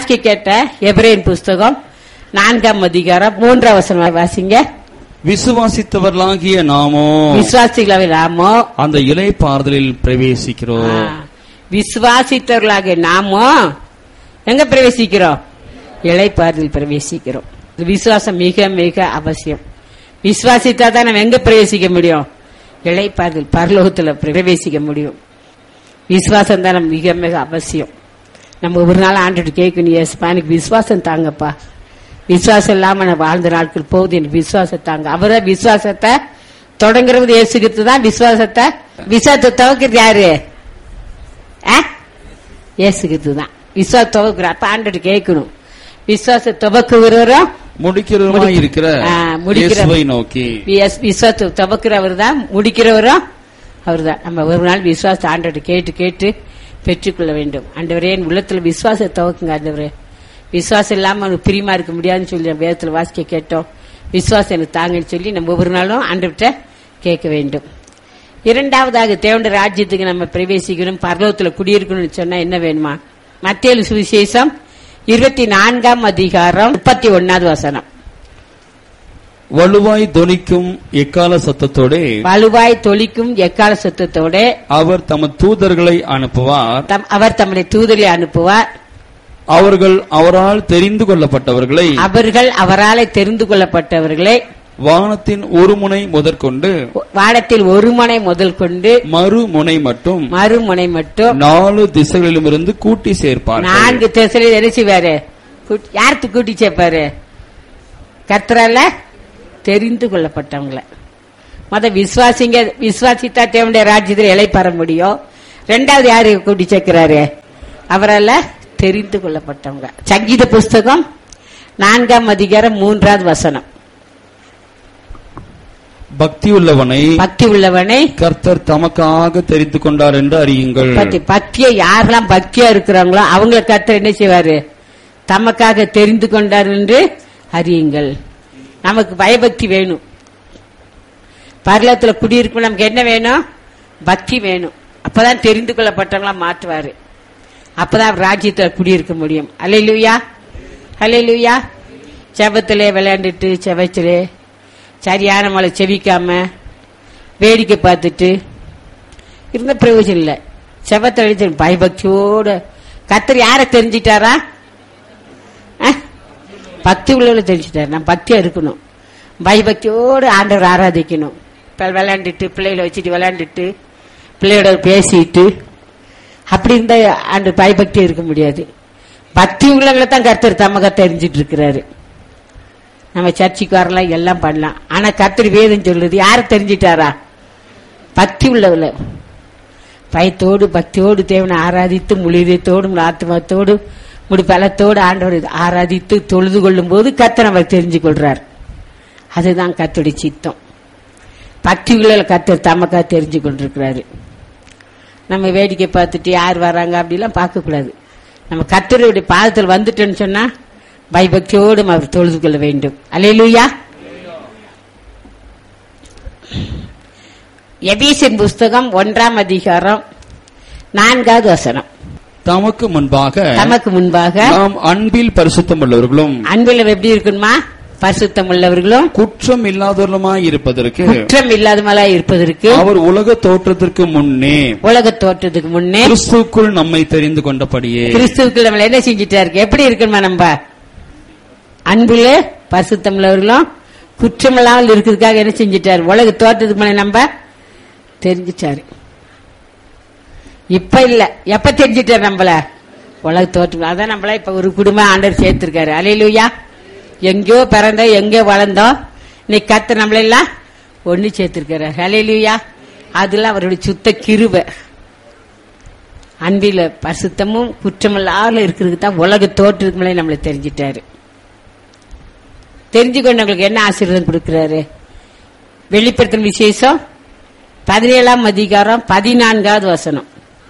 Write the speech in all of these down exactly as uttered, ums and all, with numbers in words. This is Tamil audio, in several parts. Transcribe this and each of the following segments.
வாசிக்க கேட்ட எபிரேயர் புஸ்தகம் நான்காம் அதிகாரம் மூன்றாம் வசனம் வாசிங்க. விசுவாசித்தவர்களாகிய நாமோ விசுவாசிகளாகிய நாமோ அந்த இளைப்பாறுதலில் பிரவேசிக்கிறோம். விசுவாசித்தவர்களாகிய நாமோ எங்க பிரவேசிக்கிறோம்? இளைப்பாறுதலில் பிரவேசிக்கிறோம். விசுவாசம் மிக மிக அவசியம். விசுவாசித்தா தான் நம்ம எங்க பிரவேசிக்க முடியும்? இளைப்பாறுதல் பரலோகத்துல பிரவேசிக்க முடியும். விசுவாசம் தான் நம்ம மிக மிக அவசியம். நம்ம ஒரு நாள் ஆண்டு கேட்கணும், ஏசப்பா எனக்கு விசுவாசம் தாங்கப்பா, விசுவாசம் இல்லாம நான் வாழ்ந்த நாட்கள் போகுது, எனக்கு விசுவாசம் தாங்க. அவரை விசுவாசத்தை தொடங்குறது ஏசுகிறது தான். விசுவாசத்தை விசுவாசத்தை துவக்கிறது யாரு? ஏசுகிறது தான். விசுவாச துவக்குற அப்ப ஆண்டு கேட்கணும், விசுவாச துவக்குகிறவரும் முடிக்கிறவரும் இருக்கிற இயேசுவை நோக்கி. விசுவாசத்தை துவக்கிறவர் தான், முடிக்கிறவரும் அவர் தான். நம்ம ஒரு நாள் விசுவாசத்தை ஆண்டு கேட்டு கேட்டு பெற்றுக்கொள்ள வேண்டும். ஆண்டவரே என் உள்ளத்துல விசுவாசத்தை துவக்குங்க ஆண்டவரே, விசுவாசம் இல்லாம அவனுக்கு பிரியமா இருக்க முடியாதுன்னு சொல்லி வேதத்துல வாசிக்க கேட்டோம். விசுவாசம் எனக்கு தாங்கன்னு சொல்லி நம்ம ஒவ்வொரு நாளும் ஆண்டவர்கிட்ட கேட்க வேண்டும். இரண்டாவதாக தேவனுடைய ராஜ்யத்துக்கு நம்ம பிரவேசிக்கணும், பரலோகத்துல குடியிருக்கணும்னு சொன்னா என்ன வேணுமா? மத்தேயு சுவிசேஷம் இருபத்தி நான்காம் அதிகாரம் முப்பத்தி ஒன்னாவது வசனம். வலுவாய் தொனிக்கும் எக்கால சத்தத்தோட வலுவாய் தொலிக்கும் எக்கால சத்தத்தோட அவர் தமது தூதர்களை அனுப்புவார். அவர் தம்முடைய தூதர்களை அனுப்புவார். அவர்கள் அவரால் தெரிந்து கொள்ளப்பட்டவர்களை அவர்கள் அவரால் தெரிந்து கொள்ளப்பட்டவர்களை வானத்தின் ஒரு முனை முதற்கொண்டு வானத்தில் ஒரு முனை முதல் கொண்டு மறுமுனை மட்டும் மறுமுனை மட்டும் நாலு திசைகளிலும் இருந்து கூட்டி சேர்ப்பார். நான்கு திசைகளில் என்ன செய்வாரு? யாருக்கு கூட்டி சேர்ப்பாரு? கர்த்தரால தெரிந்து கொள்ளப்பட்டவங்களை. மொத விசுவாசிங்க, விசுவாசித்தா தேவனுடைய ராஜ்யத்தில் இளைப்பாற முடியும். ரெண்டாவது யாரு கூட்டி சேர்க்கிறாரு? அவரால தெரிந்து கொள்ளப்பட்டவங்க. சங்கீத புஸ்தகம் நான்காம் அதிகாரம் மூன்றாவது வசனம். பக்தி உள்ளவனை பக்தி உள்ளவனை கர்த்தர் தமக்காக தெரிந்து கொண்டார் என்று அறியுங்கள். பக்தியை யாரெல்லாம் பக்தியா இருக்கிறாங்களோ அவங்களை கர்த்தர் என்ன செய்வாரு? தமக்காக தெரிந்து கொண்டார் என்று அறியுங்கள். நமக்கு பயபக்தி வேணும். பரலோகத்துல குடியிருக்கும் நமக்கு என்ன வேணும்? பக்தி வேணும். அப்பதான் தெரிந்து கொள்ளப்பட்டவங்களா மாற்றுவாரு. அப்பதான் ராஜ்யத்துல குடியிருக்க முடியும். அல்லேலூயா, அல்லேலூயா. செபத்திலே விளையாண்டுட்டு செவச்சிலே சரியான மழை செவிக்காம வேடிக்கை பார்த்துட்டு இருந்த பிரயோஜனம் இல்லை. செபத்தை பயபக்தியோட கர்த்தர் யார தெரிஞ்சிட்டாரா? பக்தி உள்ள தெரிஞ்சுட்டாரு. நான் பக்தியா இருக்கணும், பயபக்தியோடு ஆண்டவர் ஆராதிக்கணும். இப்ப விளையாண்டுட்டு பிள்ளைகளை வச்சுட்டு விளையாண்டுட்டு பிள்ளையோட பேசிட்டு அப்படி இருந்தா அந்த பயபக்தி இருக்க முடியாது. பக்தி உள்ளவங்களை தான் கர்த்தர் தமக தெரிஞ்சிட்டு இருக்கிறாரு. நம்ம சர்ச்சைக்கு வரலாம், எல்லாம் பண்ணலாம். ஆனா கர்த்தர் வேதம் சொல்லுது யார தெரிஞ்சிட்டாரா? பக்தி உள்ளவள பயத்தோடு பக்தியோடு தேவனை ஆராதித்து முழுதத்தோடும் ஆத்மாத்தோடு முடி பலத்தோடு ஆண்டவர் ஆராதித்து தொழுது கொள்ளும் போது கர்த்தர் அவர் தெரிஞ்சு கொள்றார். அதுதான் கர்த்தருடைய சித்தம். பக்தி உள்ள கர்த்தர் தமக்கா தெரிஞ்சு கொண்டிருக்கிறாரு. நம்ம வேடிக்கை பார்த்துட்டு யார் வராங்க அப்படிலாம் பார்க்க கூடாது. நம்ம கர்த்தருடைய பாதத்தில் வந்துட்டோன்னு சொன்னா பயபக்தியோடும் அவர் தொழுது கொள்ள வேண்டும். அல்லேலூயா. எபேசியர் புஸ்தகம் ஒன்றாம் அதிகாரம் நான்காவது வசனம். தமக்கு முன்பாக தமக்கு முன்பாக நாம் அன்பில் பரிசுத்தம் உள்ளவர்களும். அன்பில் எப்படி இருக்கணுமா? பரிசுத்தம் உள்ளவர்களும் குற்றம் இல்லாதவர்களுமாய் இருப்பதற்கு குற்றம் இல்லாதவர்களாய் இருப்பதற்கு அவர் உலக தோற்றத்திற்கு முன்னே உலக தோற்றத்துக்கு முன்னே கிறிஸ்துவுக்குள் நம்மை தெரிந்து கொண்டபடியே. கிறிஸ்துவுக்குள் நம்மள என்ன செஞ்சிட்டாரு? எப்படி இருக்கணுமா? நம்ம அன்பிலே பரிசுத்தம் உள்ளவர்களும் குற்றம் இல்லாமல் இருக்கிறதுக்காக என்ன செஞ்சிட்டாரு? உலக தோற்றத்துக்கு முன்னே நம்ம தெரிஞ்சிட்டாரு. இப்ப இல்ல, எப்ப தெரிஞ்சிட்டாரு நம்மள? உலக தோற்றம். அதான் நம்மள இப்ப ஒரு குடும்பம் ஆண்டவர் சேர்த்திருக்காரு. அல்லேலூயா. எங்கேயோ பிறந்தோம், எங்கேயோ வளர்ந்தோம், இன்னைக்கு கர்த்தர் நம்மள எல்லாம் ஒண்ணு சேர்த்திருக்காரு. அல்லேலூயா. அதெல்லாம் அவருடைய சுத்த கிருபை. அன்பில பரிசுத்தமும் குற்றமில்லாத இருக்கிறதுக்கு தான் உலக தோற்றத்துக்கு மேலே நம்மளை தெரிஞ்சிட்டாரு. தெரிஞ்சு கொண்டவங்களுக்கு என்ன ஆசீர்வாதம் கொடுக்கிறாரு? வெளிப்படுத்தும் விசேஷம் பதினேழாம் அதிகாரம் பதினான்காவது வசனம்.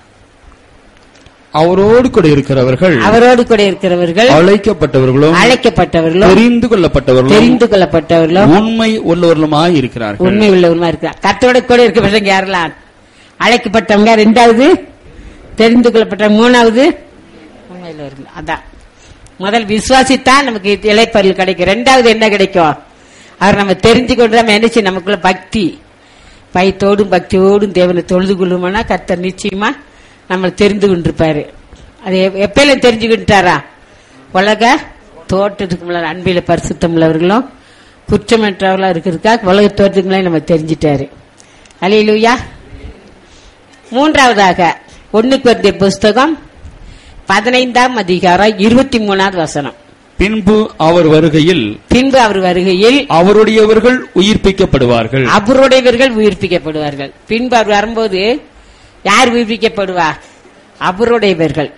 அவரோடு கூட இருக்கிறவர்கள் அவரோடு கூட இருக்கிறவர்கள் அழைக்கப்பட்டவர்களும் அழைக்கப்பட்டவர்களும் தெரிந்து கொள்ளப்பட்டவர்களும் தெரிந்து கொள்ளப்பட்டவர்களும் உண்மை உள்ளவர்களுமாய் இருக்கிறார்கள். உண்மை உள்ளவருமா இருக்கிறார். கர்த்தரோட கூட இருக்கிறவங்க யாரெல்லாம்? அழைக்கப்பட்டவங்க. ரெண்டாவது தெரிந்து கொள்ளப்பட்ட, மூணாவது உண்மை உள்ளவர்கள். அதான் முதல் விசுவாசித்தான் நமக்கு இளைப்பாறுதல் கிடைக்கும். ரெண்டாவது என்ன கிடைக்கும்? அவர் நம்ம தெரிஞ்சு கொண்டு நம்ம நினைச்சு நமக்குள்ள பக்தி பயத்தோடும் பக்தியோடும் தேவனை தொழுது கொள்ளுமானா கர்த்தர் நிச்சயமா நம்மளை தெரிந்து கொண்டிருப்பாரு. அது எப்பயில தெரிஞ்சுக்கிட்டாரா? உலக தோட்டத்துக்கு முன்னாடி அன்பில பரிசுத்தம் உள்ளவர்களும் குற்றமற்றவர்களா இருக்கிறதுக்காக உலக தோட்டத்துக்கு முன்னாடி நம்ம தெரிஞ்சிட்டாரு. அல்லேலூயா. மூன்றாவதாக ஒன்னு கொரிந்திய புஸ்தகம் பதினைந்தாம் அதிகாரம் இருபத்தி மூணாவது வசனம். பின்பு அவர் வருகையில் பின்பு அவர் வருகையில் அவருடையவர்கள் உயிர்ப்பிக்கப்படுவார்கள். அவருடையவர்கள் உயிர்ப்பிக்கப்படுவார்கள். பின்பு அவர் வரும்போது யார் உயிர்ப்பிக்கப்படுவா? அவருடையவர்கள்.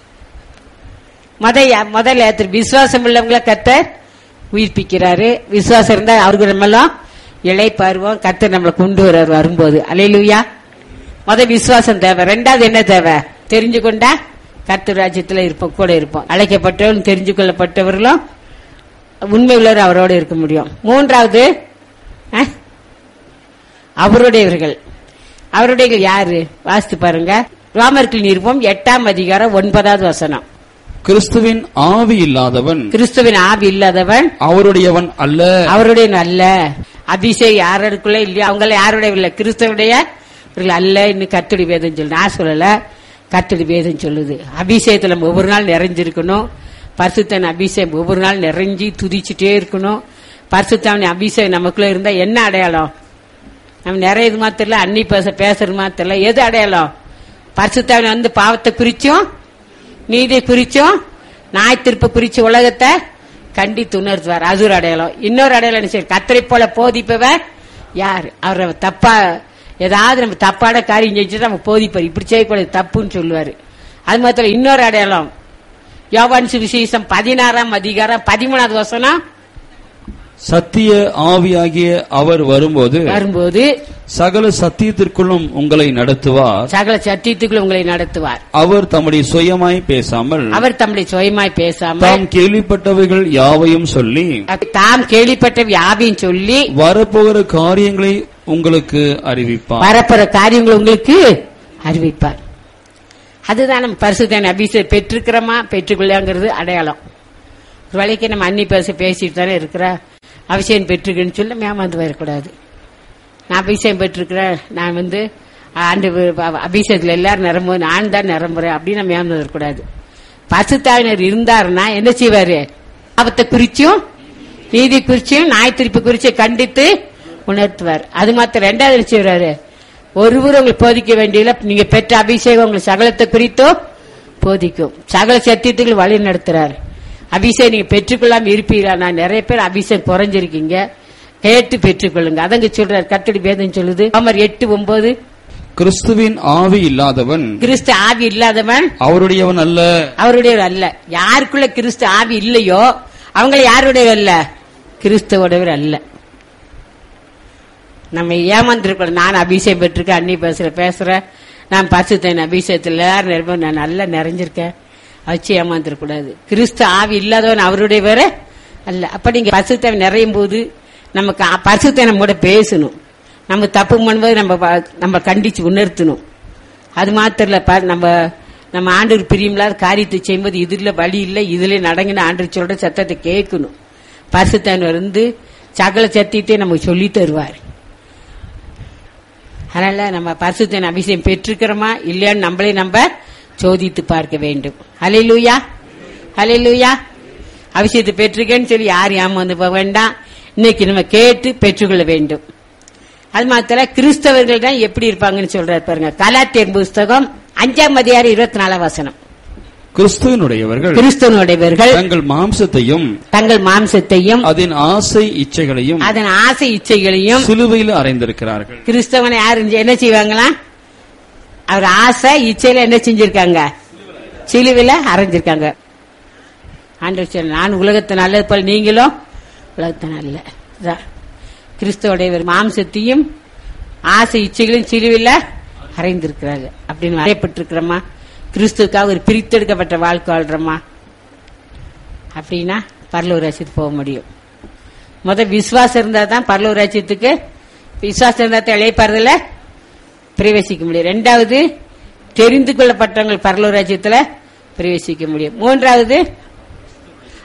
முதல்ல விசுவாசம் உள்ளவங்களை கர்த்தர் உயிர்ப்பிக்கிறாரு. விசுவாசம் இருந்தா அவருக்கு நம்மளும் இளைப்பாறுவோம். கர்த்தர் நம்மளை கொண்டு வர்றாரு வரும்போது. அல்லேலூயா. முத விசுவாசம் தேவை. ரெண்டாவது என்ன தேவை? தெரிஞ்சு கொண்டா கர்த்தர் ராஜ்யத்துல இருப்போம், கூட இருப்போம். அழைக்கப்பட்டவர்களும் தெரிஞ்சு கொள்ளப்பட்டவர்களும் உண்மை உள்ளவர் அவரோட இருக்க முடியும். மூன்றாவது அவருடையவர்கள். அவருடைய யாரு? வாசித்து பாருங்க. ரோமர்கள் நிருபம் எட்டாம் அதிகாரம் ஒன்பதாவது வசனம். கிறிஸ்துவின் ஆவி இல்லாதவன் கிறிஸ்துவின் ஆவி இல்லாதவன் அவருடையவன் அல்ல. அவருடைய அல்ல. அபிஷேகம் யாருக்குள்ள இல்லையா அவங்கள யாருடைய இல்ல, கிறிஸ்துவனுடைய அல்ல. இன்னும் கர்த்தருடைய வேதம் சொல்லு, நான் சொல்லல, கர்த்தருடைய வேதம் சொல்லுது. அபிஷேகத்துல நம்ம ஒவ்வொரு நாள் நிறைஞ்சிருக்கணும். பரிசுத்தன் அபிஷேகம் ஒவ்வொரு நாள் நிறைஞ்சி துதிச்சுட்டே இருக்கணும். பரிசுத்தவன் அபிஷேகம் நமக்குள்ள இருந்தா என்ன அடையாளம்? நம்ம நிறைய மாத்திரல, அன்னி பேச பேசுறது மாத்திரல, எது அடையாளம்? பரிசுத்தவன் வந்து பாவத்தை குறிச்சும் நீதி குறிச்சும் நாய் திருப்ப குறிச்சு உலகத்தை கண்டித்து உணர்த்துவார். அது ஒரு அடையாளம். இன்னொரு அடையாளம் சரி, கர்த்தரை போல போதிப்பவர் யார்? அவரை தப்பா ஏதாவது நம்ம தப்பான காரியம் செஞ்சுட்டு நம்ம போதிப்பார். இப்படி செய்யக்கூடாது, தப்புன்னு சொல்லுவாரு. அது மாத்திரம் இன்னொரு அடையாளம் யோவான் சுவிசேஷம் பதினாறாம் அதிகாரம் பதிமூணாவது வசனம். சத்திய ஆவியாகிய அவர் வரும்போது வரும்போது சகல சத்தியத்திற்குள்ளும் உங்களை நடத்துவார். சகல சத்தியத்துக்குள்ளும் உங்களை நடத்துவார். அவர் தம்முடைய சுயமாய் பேசாமல் அவர் தம்முடைய சுயமாய் பேசாமல் தாம் கேள்விப்பட்டவைகள் யாவையும் சொல்லி தாம் கேள்விப்பட்டவை யாவையும் சொல்லி வரப்போகிற காரியங்களை உங்களுக்கு அறிவிப்பார். வரப்போற காரியங்களை உங்களுக்கு அறிவிப்பார். அதுதான் நம்ம பரிசுத்தன் அபிஷேகம் பெற்றிருக்கிறோமா பெற்றுக்கொள்ளாங்கிறது அடையாளம். ஒரு வேளைக்கு நம்ம அன்னி பேச பேசிட்டு தானே இருக்கிற அபிஷேகம் பெற்றுக்கன்னு சொல்லி மேமாந்து வரக்கூடாது. நான் அபிஷேகம் பெற்றிருக்கிறேன், நான் வந்து ஆண்டு அபிஷேகத்துல எல்லாரும் நிரம்பும், நான் தான் நிரம்புறேன் அப்படின்னு நம்ம மேமாந்து வரக்கூடாது. பரிசுத்தாவினர் இருந்தாருன்னா என்ன செய்வாரு? பாவத்தை குறிச்சும் நீதி குறிச்சும் நாய் திருப்பி குறிச்சு கண்டித்து உணர்த்துவார். அது மாத்திரம் ரெண்டாவது என்ன செய்வாரு? ஒருவரும் உங்களுக்கு போதிக்க வேண்டிய நீங்க பெற்ற அபிஷேகம் உங்களுக்கு சகலத்தை குறித்தோ போதிக்கும். சகல சத்தியத்துக்கு வழி நடத்துறாரு. அபிஷேகம் நீங்க பெற்றுக்கொள்ளாம இருப்பீங்களா? நான் நிறைய பேர் அபிஷேகம் குறைஞ்சிருக்கீங்க, கேட்டு பெற்றுக்கொள்ளுங்க. அதங்க சொல்றாரு, கர்த்தருடைய வேதம் சொல்லுது. ரோமர் எட்டு ஒன்பது. கிறிஸ்துவின் ஆவி இல்லாதவன் கிறிஸ்து ஆவி இல்லாதவன் அவருடையவன் அல்ல. அவருடைய அல்ல. யாருக்குள்ள கிறிஸ்து ஆவி இல்லையோ அவங்களை யாருடைய அல்ல? கிறிஸ்துவோடவர் அல்ல. நம்ம ஏமாந்துருக்கோம். நான் அபிஷேகம் பெற்றிருக்கேன், அன்னி பேசுற பேசுறேன், நான் பரிசுத்தன் அபிஷேகத்துல எல்லாரும் நிரம்ப நான் நல்லா நிறைஞ்சிருக்கேன், வச்சு ஏமாந்துடக்கூடாது. கிறிஸ்து ஆவி இல்லாதவன் அவருடைய வேற அல்ல. அப்ப நீங்க பரிசுத்தன் நிறையும் போது நமக்கு பரிசுத்தன் நம்ம கூட பேசணும். நம்ம தப்பு பண்ணும்போது நம்ம நம்ம கண்டிச்சு உணர்த்தணும். அது மாத்திரம் நம்ம நம்ம ஆண்டவர் பிரியமில்லாத காரியத்தை செய்யும்போது இதுல வழி இல்லை, இதுல நடங்கின ஆண்டவர் சொல்ற சத்தத்தை கேட்கணும். பரிசுத்தன் வந்து சகல சத்தியத்தை நமக்கு சொல்லி தருவார். அதனால நம்ம பரிசுத்தன் அபிஷேகம் பெற்றிருக்கிறோமா இல்லையான்னு நம்மளே நம்ம சோதித்து பார்க்க வேண்டும். ஹல்லேலூயா, ஹல்லேலூயா. அபிஷேகத்தை பெற்றிருக்கேன்னு சொல்லி யார் ஏமாந்து போக வேண்டாம். இன்னைக்கு நம்ம கேட்டு பெற்றுக்கொள்ள வேண்டும். அது மாத்திரம் கிறிஸ்தவர்கள் தான் எப்படி இருப்பாங்கன்னு சொல்றாரு பாருங்க. கலாத்தியர் புஸ்தகம் அஞ்சாம் அதிகாரம் இருபத்தி நாலாம் வசனம். கிறிஸ்துவனுடையவர்கள் கிறிஸ்துவனுடையவர்கள் தங்கள் மாம்சத்தையும் தங்கள் மாம்சத்தையும் அதன் ஆசை இச்சைகளையும் அதன் ஆசை இச்சைகளையும் சிலுவையில் அறைந்திருக்கிறார்கள். கிறிஸ்தவனை யாரு என்ன செய்வாங்களா? அவர் ஆசை இச்சையில என்ன செஞ்சிருக்காங்க? சிலுவையில அரைஞ்சிருக்காங்க. ஆண்டவர் சொல்ல, நான் உலகத்தை நல்லது போல நீங்களும் உலகத்தை நல்ல. கிறிஸ்துவோடைய மாம்சத்தையும் ஆசை இச்சைகளையும் சிலுவையில அறைந்திருக்கிறாங்க. அப்படின்னு அறையப்பட்டிருக்கிறோமா? கிறிஸ்துக்காக ஒரு பிரித்தெடுக்கப்பட்ட வாழ்க்கை வாழ்றோமா? அப்படின்னா பரலோக ராஜ்யத்துக்கு போக முடியும். முதல் விசுவாசம் இருந்தா தான் பரலோக ராஜ்யத்துக்கு, விசுவாசம் இருந்தா தான் இளைப்பாறுதல பிரவேசிக்க முடியும். ரெண்டாவது தெரிந்து கொள்ளப்பட்டவங்க பரலோக ராஜ்யத்துல பிரவேசிக்க முடியும். மூன்றாவது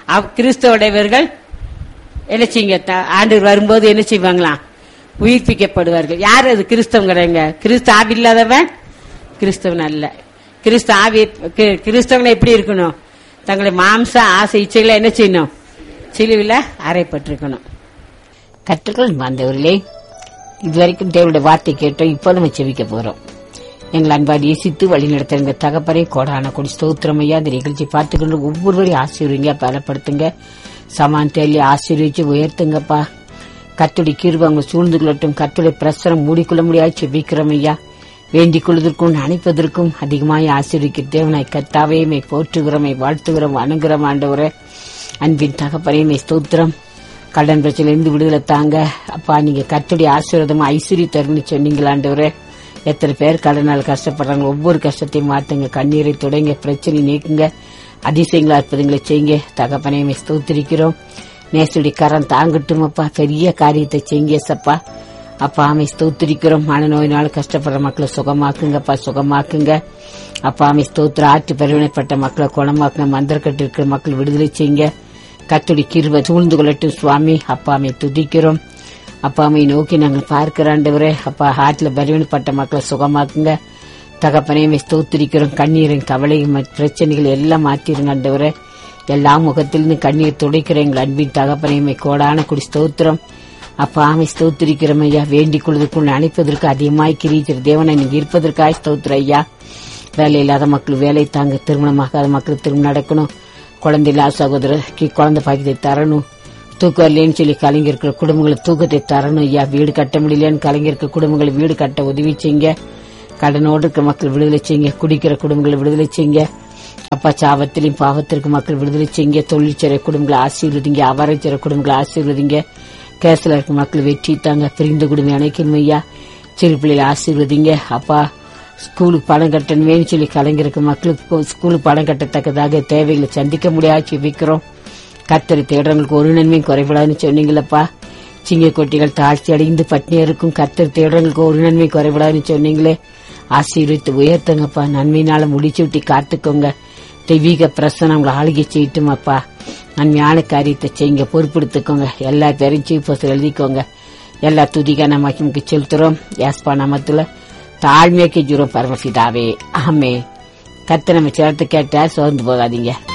அவ்- கிறிஸ்தவுடையவர்கள் என்ன செய்யுங்க த- ஆண்டவர் வரும்போது என்ன செய்வாங்களாம், உயிர்ப்பிக்கப்படுவார்கள். யார் அது கிறிஸ்தவங்கிறவங்க? கிறிஸ்து ஆவி இல்லாதவன் கிறிஸ்தவன் அல்ல. கிறிஸ்து ஆவி கி- கிறிஸ்தவனை எப்படி இருக்கணும்? தங்களுடைய மாம்ச ஆசை இச்சைகளை என்ன செய்யணும்? சிலுவில அறைப்பட்டிருக்கணும். கற்றுக்கள் மாந்தவர்களே, இதுவரைக்கும் தேவனுடைய வார்த்தை கேட்டோம். இப்போ நம்ம செவிக்க போறோம். எங்கள் அன்பாடி இயேசித்து வழி நடத்துங்க தகப்பனே, கோடான கொடி ஸ்தோத்திரமையா. இந்த நிகழ்ச்சி பார்த்துக்கொண்டு ஒவ்வொருவரையும் ஆசீர்வதிங்க, பலப்படுத்துங்க, சமான் தேலி ஆசீர்வதிச்சு உயர்த்துங்கப்பா. கத்துடி கிருபை அவங்க சூழ்ந்து கொள்ளட்டும். கத்துடைய பிரசரம் மூடிக்கொள்ள முடியாது செபிக்கிறோம் ஐயா. வேண்டிக் கொள்வதற்கும் நினைப்பதற்கும் அதிகமாய் ஆசீர்விக்க தேவனாய் கர்த்தாவே மை போற்றுகிறோம், வாழ்த்துகிறோம், வணங்குகிறோம். ஆண்டவரே, அன்பின் தகப்பனே மை ஸ்தோத்திரம். கடன் பிரச்சனையிலிருந்து விடுதலை தாங்க அப்பா. நீங்க கர்த்தருடைய ஆசீர்வாதம் ஐஸ்வர்ய தருன்னு சொன்னீங்களா ஆண்டவரே. எத்தனை பேர் கடனால் கஷ்டப்படுறாங்க, ஒவ்வொரு கஷ்டத்தையும் மாத்துங்க, கண்ணீரை தொடங்க, பிரச்சனை நீக்குங்க, அதிசயங்களா அற்புதங்களை செய்யுங்க. தகப்பனே மை ஸ்தோத்திரிக்கிறோம். நேசுடைய கரம் தாங்கட்டும் அப்பா, பெரிய காரியத்தை செய்யுங்க சப்பா. அப்பா ஆமை ஸ்தோத்திரிக்கிறோம். மனநோயினால கஷ்டப்படுற மக்களை சுகமாக்குங்கப்பா, சுகமாக்குங்க அப்பா. ஆமை ஸ்தோத்திர ஆற்று பரிவினைப்பட்ட மக்களை குணமாக்குங்க, மந்திரக்கட்டு இருக்கிற மக்கள் விடுதலை செய்யுங்க. கத்துடி கிருபை சூழ்ந்து கொள்ளட்டும் சுவாமி. அப்பாமை துதிக்கிறோம். அப்பாமை நோக்கி நாங்கள் பார்க்கிறாண்டவரே அப்பா. ஹார்ட்ல பரிவினைப்பட்ட மக்களை சுகமாக்குங்க தகப்பனையுமே ஸ்தோத்திரிக்கிறோம். கண்ணீரின் கவலையும் பிரச்சனைகள் எல்லாம் மாத்திருங்க ஆண்டவரே. எல்லா முகத்திலிருந்து கண்ணீர் துடைக்கிற எங்கள் அன்பின் தகப்பனையுமே கோடான குடி ஸ்தோத்திரம் அப்பா. ஆமை ஸ்தோத்திரிக்கிறோம் ஐயா. வேண்டிக் கொள்வதற்குள் அணைப்பதற்கு அதிகமாய் கிரீச்சர் தேவனை நீங்க இருப்பதற்காக ஸ்தோத்திர ஐயா. வேலை இல்லாத மக்கள் வேலை தாங்க, திருமணமாகாத மக்களுக்கு திருமணம் நடக்கணும், குழந்தை இல்லாத சகோதரருக்கு குழந்தை பாக்கியத்தை தரணும், தூக்கம் இல்லைன்னு சொல்லி கலைஞர் குடும்பங்களை தூக்கத்தை தரணும் ஐயா. வீடு கட்ட முடியலன்னு கலைஞர் குடும்பங்களை வீடு கட்ட உதவி செய்யுங்க. கடனோடு இருக்கிற மக்கள் விடுதலை செய்யுங்க, குடிக்கிற குடும்பங்களை விடுதலை செய்யுங்க அப்பா. சாபத்திலையும் பாவத்திற்கு மக்கள் விடுதலை செய்யுங்க. தொழிற்சிறை குடும்பங்களை ஆசீர்வதிங்க, அவரைச்சிற குடும்பங்களை ஆசீர்வதிங்க. கேசல இருக்க மக்கள் வெற்றி தாங்க, பிரிந்து குடும்பம் அணைக்கணும் ஐயா. சிறு பிள்ளைகளை ஆசீர்வதிங்க அப்பா. ஸ்கூலுக்கு பணம் கட்டணுமேனு சொல்லி கலைஞருக்கு மக்களுக்கு ஸ்கூலுக்கு பணம் கட்டத்தக்கதாக தேவைகளை சந்திக்க முடியாது வைக்கிறோம். கத்தரி தேடுறவங்களுக்கு ஒரு நன்மையும் குறைபடாதுன்னு சொன்னீங்களப்பா. சிங்க கொட்டிகள் தாழ்ச்சி அடைந்து பட்னியா இருக்கும். கத்தரி தேடுறவங்களுக்கு ஒரு நன்மை குறைபடாதுன்னு சொன்னீங்களே. ஆசீர்வித்து உயர்த்துங்கப்பா. நன்மையினால முடிச்சு விட்டு காத்துக்கோங்க. தெய்வீக பிரசனம் உங்களை ஆளுகை செய்யட்டும் அப்பா. நன்மையான காரியத்தை செய்யுங்க, பொறுப்படுத்திக்கோங்க. எல்லா பேரையும் சீஃப் எழுதிக்கோங்க. எல்லா துதிக்கான மகிமைக்கு செலுத்துறோம். யாஸ்பா நாமத்துல தாழ்மையாக்கி ஜீரோ பரமசிதாவே ஆமே. கத்த நம்ம சேர்த்து கேட்டா சோர்ந்து போகாதீங்க.